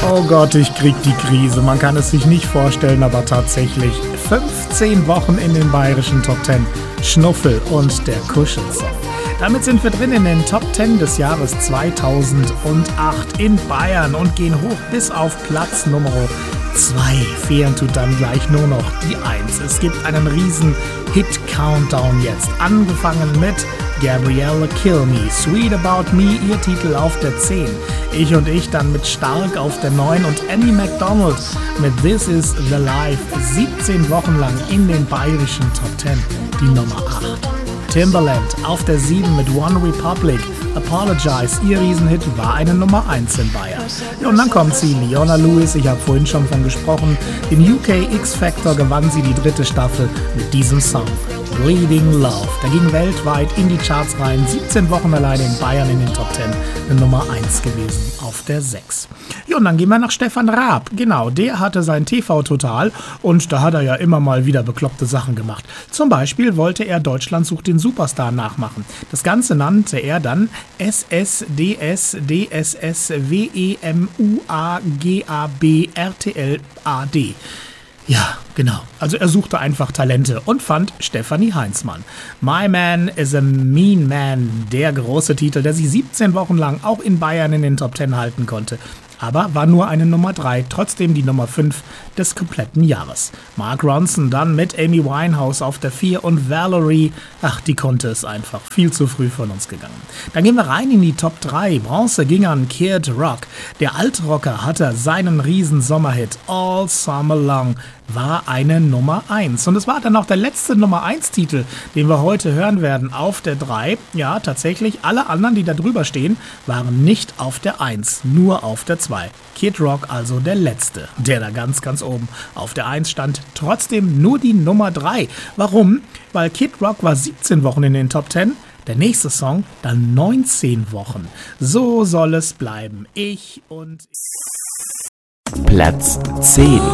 Oh Gott, ich krieg die Krise. Man kann es sich nicht vorstellen, aber tatsächlich 15 Wochen in den bayerischen Top 10. Schnuffel und der Kuschelsong. Damit sind wir drin in den Top 10 des Jahres 2008 in Bayern und gehen hoch bis auf Platz Nummer 2. Fehlen tut dann gleich nur noch die 1. Es gibt einen riesen Hit-Countdown jetzt. Angefangen mit Gabrielle Kill Me, Sweet About Me, ihr Titel auf der 10. Ich und ich dann mit Stark auf der 9 und Annie MacDonald mit This Is The Life 17 Wochen lang in den bayerischen Top 10, die Nummer 8. Timbaland auf der 7 mit One Republic, Apologize, ihr Riesenhit, war eine Nummer 1 in Bayern. Ja, und dann kommt sie, Leona Lewis, ich habe vorhin schon von gesprochen, in UK X-Factor gewann sie die 3. Staffel mit diesem Song, Bleeding Love. Der ging weltweit in die Charts rein, 17 Wochen alleine in Bayern in den Top 10, eine Nummer 1 gewesen auf der 6. Ja, und dann gehen wir nach Stefan Raab. Genau, der hatte sein TV-Total und da hat er ja immer mal wieder bekloppte Sachen gemacht. Zum Beispiel wollte er Deutschland sucht den Superstar nachmachen. Das Ganze nannte er dann SSDSDSSWEMUAGAB-RTL-AD. Ja, genau. Also er suchte einfach Talente und fand Stefanie Heinzmann. My Man is a Mean Man, der große Titel, der sich 17 Wochen lang auch in Bayern in den Top 10 halten konnte. Aber war nur eine Nummer 3, trotzdem die Nummer 5 des kompletten Jahres. Mark Ronson dann mit Amy Winehouse auf der 4 und Valerie, ach, die konnte es einfach, viel zu früh von uns gegangen. Dann gehen wir rein in die Top 3, Bronze ging an Kid Rock. Der Altrocker hatte seinen riesen Sommerhit All Summer Long, war eine Nummer 1. Und es war dann auch der letzte Nummer 1 Titel, den wir heute hören werden, auf der 3. Ja, tatsächlich, alle anderen, die da drüber stehen, waren nicht auf der 1, nur auf der 2. Kid Rock also der letzte, der da ganz, ganz oben auf der 1 stand. Trotzdem nur die Nummer 3. Warum? Weil Kid Rock war 17 Wochen in den Top 10. Der nächste Song dann 19 Wochen. So soll es bleiben. Ich und... Platz 10.